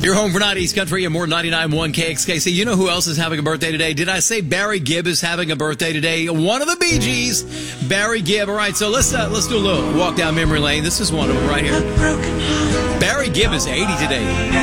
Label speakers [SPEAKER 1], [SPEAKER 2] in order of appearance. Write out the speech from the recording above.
[SPEAKER 1] You're home for Night East Country and more 99.1 KXKC. You know who else is having a birthday today? Did I say Barry Gibb is having a birthday today? One of the Bee Gees, Barry Gibb. All right, so let's do a little walk down memory lane. This is one of them right here. Barry Gibb is 80 today.